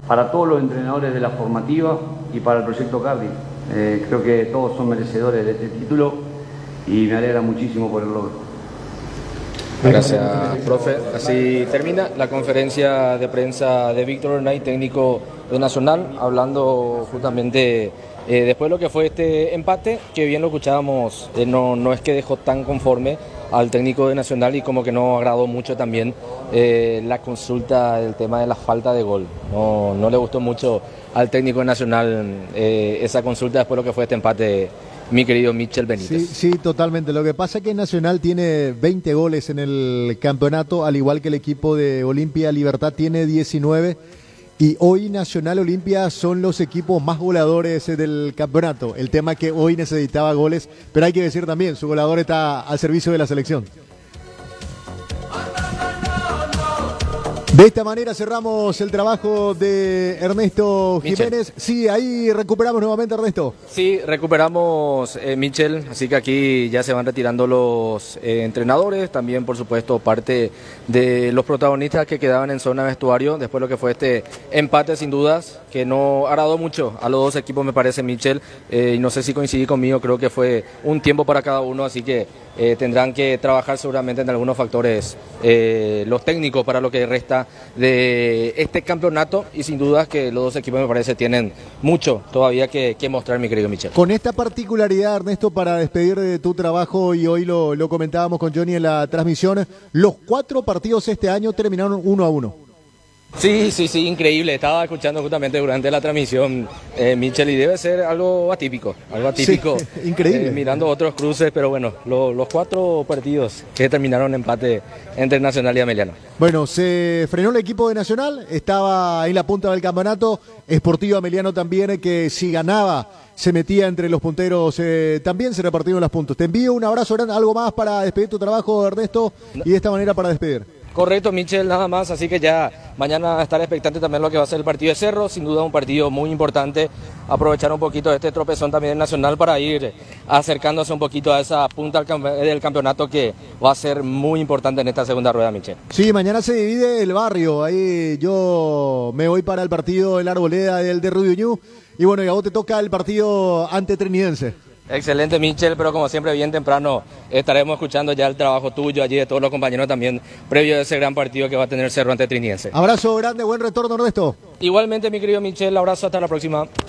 para todos los entrenadores de la formativa y para el proyecto Cardi. Creo que todos son merecedores de este título y me alegra muchísimo por el logro. Gracias, profe. Así termina la conferencia de prensa de Víctor Knight, técnico de Nacional, hablando justamente después de lo que fue este empate, que bien lo escuchábamos, no es que dejó tan conforme al técnico de Nacional y como que no agradó mucho también la consulta del tema de la falta de gol. No le gustó mucho al técnico de Nacional esa consulta después de lo que fue este empate, mi querido Michel Benítez. Sí, totalmente. Lo que pasa es que Nacional tiene 20 goles en el campeonato, al igual que el equipo de Olimpia Libertad tiene 19. Y hoy Nacional Olimpia son los equipos más goleadores del campeonato. El tema es que hoy necesitaba goles, pero hay que decir también, su goleador está al servicio de la selección. De esta manera cerramos el trabajo de Ernesto Jiménez. Sí, ahí recuperamos nuevamente, Ernesto. Sí, recuperamos, Michel, así que aquí ya se van retirando los entrenadores, también por supuesto parte de los protagonistas que quedaban en zona de vestuario, después de lo que fue este empate sin dudas, que no agradó mucho a los dos equipos me parece, Michel, y no sé si coincidí conmigo, creo que fue un tiempo para cada uno, así que tendrán que trabajar seguramente en algunos factores los técnicos para lo que resta de este campeonato y sin dudas que los dos equipos me parece tienen mucho todavía que mostrar, mi querido Michel. Con esta particularidad, Ernesto, para despedir de tu trabajo, y hoy lo comentábamos con Johnny en la transmisión, los 4 partidos este año terminaron 1-1. Sí, increíble. Estaba escuchando justamente durante la transmisión, Michel, y debe ser algo atípico. Sí, increíble. Mirando otros cruces, pero bueno, los 4 partidos que terminaron empate entre Nacional y Ameliano. Bueno, se frenó el equipo de Nacional, estaba en la punta del campeonato, Sportivo Ameliano también, que si ganaba se metía entre los punteros, también se repartieron los puntos. Te envío un abrazo grande, algo más para despedir tu trabajo, Ernesto, y de esta manera para despedir. Correcto, Michel, nada más, así que ya mañana estar expectante también lo que va a ser el partido de Cerro, sin duda un partido muy importante, aprovechar un poquito de este tropezón también en Nacional para ir acercándose un poquito a esa punta del campeonato que va a ser muy importante en esta segunda rueda, Michel. Sí, mañana se divide el barrio, ahí yo me voy para el partido en la Arboleda del de Rubiñú, y bueno, y a vos te toca el partido ante Trinidense. Excelente, Michel, pero como siempre bien temprano estaremos escuchando ya el trabajo tuyo allí de todos los compañeros también previo a ese gran partido que va a tener Cerro ante Trinidense. Abrazo grande, buen retorno, Ernesto. Igualmente, mi querido Michel, abrazo, hasta la próxima.